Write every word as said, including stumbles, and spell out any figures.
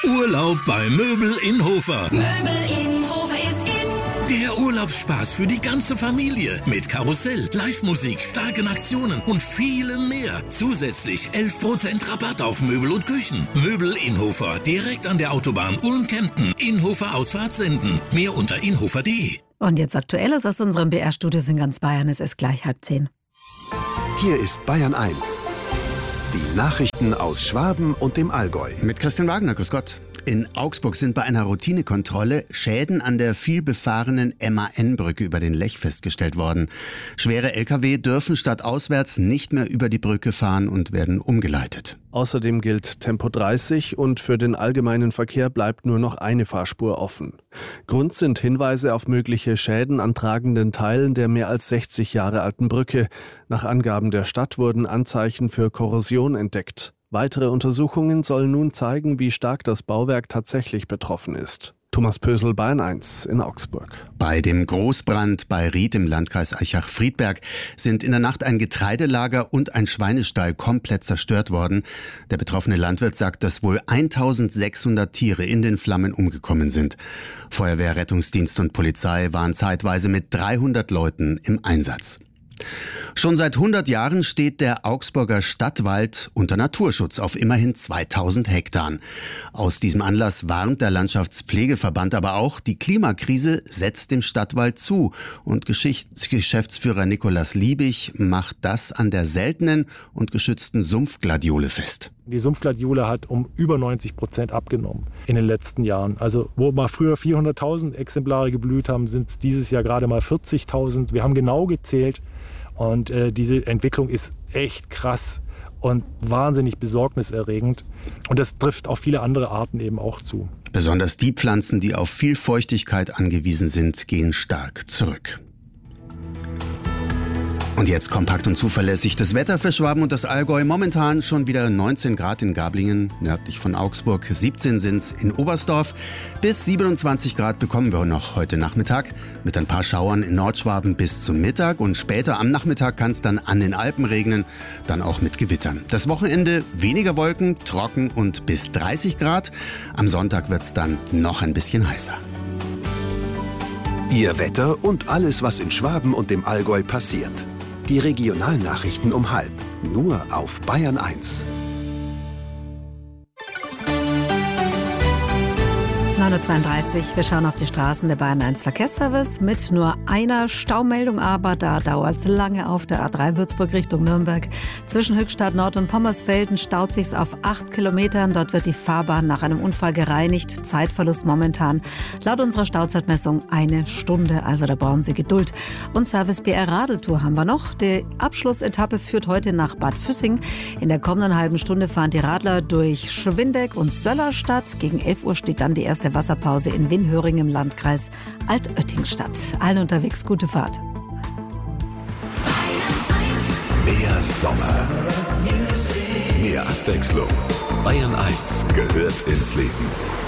Urlaub bei Möbel in Hofer. Möbel in Hofer ist in. Der Urlaubsspaß für die ganze Familie. Mit Karussell, Live-Musik, starken Aktionen und vielem mehr. Zusätzlich elf Prozent Rabatt auf Möbel und Küchen. Möbel in Hofer, direkt an der Autobahn Ulm-Kempten. Inhofer Ausfahrt senden. Mehr unter inhofer punkt de. Und jetzt Aktuelles aus unserem B R-Studios in ganz Bayern. Es ist gleich halb zehn. Hier ist Bayern eins. Die Nachrichten aus Schwaben und dem Allgäu. Mit Christian Wagner, grüß Gott. In Augsburg sind bei einer Routinekontrolle Schäden an der vielbefahrenen M A N-Brücke über den Lech festgestellt worden. Schwere L K W dürfen stadtauswärts nicht mehr über die Brücke fahren und werden umgeleitet. Außerdem gilt Tempo dreißig und für den allgemeinen Verkehr bleibt nur noch eine Fahrspur offen. Grund sind Hinweise auf mögliche Schäden an tragenden Teilen der mehr als sechzig Jahre alten Brücke. Nach Angaben der Stadt wurden Anzeichen für Korrosion entdeckt. Weitere Untersuchungen sollen nun zeigen, wie stark das Bauwerk tatsächlich betroffen ist. Thomas Pösel, Bayern eins in Augsburg. Bei dem Großbrand bei Ried im Landkreis Aichach-Friedberg sind in der Nacht ein Getreidelager und ein Schweinestall komplett zerstört worden. Der betroffene Landwirt sagt, dass wohl eintausendsechshundert Tiere in den Flammen umgekommen sind. Feuerwehr, Rettungsdienst und Polizei waren zeitweise mit dreihundert Leuten im Einsatz. Schon seit hundert Jahren steht der Augsburger Stadtwald unter Naturschutz auf immerhin zweitausend Hektar. Aus diesem Anlass warnt der Landschaftspflegeverband aber auch, die Klimakrise setzt dem Stadtwald zu. Und Geschichts- Geschäftsführer Nikolaus Liebig macht das an der seltenen und geschützten Sumpfgladiole fest. Die Sumpfgladiole hat um über neunzig Prozent abgenommen in den letzten Jahren. Also wo mal früher vierhunderttausend Exemplare geblüht haben, sind es dieses Jahr gerade mal vierzigtausend. Wir haben genau gezählt. Und äh, diese Entwicklung ist echt krass und wahnsinnig besorgniserregend. Und das trifft auf viele andere Arten eben auch zu. Besonders die Pflanzen, die auf viel Feuchtigkeit angewiesen sind, gehen stark zurück. Und jetzt kompakt und zuverlässig das Wetter für Schwaben und das Allgäu. Momentan schon wieder neunzehn Grad in Gablingen, nördlich von Augsburg. siebzehn sind's in Oberstdorf. Bis siebenundzwanzig Grad bekommen wir noch heute Nachmittag. Mit ein paar Schauern in Nordschwaben bis zum Mittag. Und später am Nachmittag kann es dann an den Alpen regnen. Dann auch mit Gewittern. Das Wochenende weniger Wolken, trocken und bis dreißig Grad. Am Sonntag wird's dann noch ein bisschen heißer. Ihr Wetter und alles, was in Schwaben und dem Allgäu passiert. Die Regionalnachrichten um halb. Nur auf Bayern eins. neun Uhr zweiunddreißig, wir schauen auf die Straßen der Bayern eins Verkehrsservice mit nur einer Staumeldung, aber da dauert es lange auf der A drei Würzburg Richtung Nürnberg. Zwischen Höchstadt Nord und Pommersfelden staut sich's auf acht Kilometern. Dort wird die Fahrbahn nach einem Unfall gereinigt. Zeitverlust momentan laut unserer Stauzeitmessung eine Stunde, also da brauchen Sie Geduld. Und Service B R Radeltour haben wir noch. Die Abschlussetappe führt heute nach Bad Füssing. In der kommenden halben Stunde fahren die Radler durch Schwindeck und Söllerstadt. Gegen elf Uhr steht dann die erste Wasserpause in Winhöring im Landkreis Altötting statt. Allen unterwegs gute Fahrt. Mehr Sommer. Mehr Abwechslung. Bayern eins gehört ins Leben.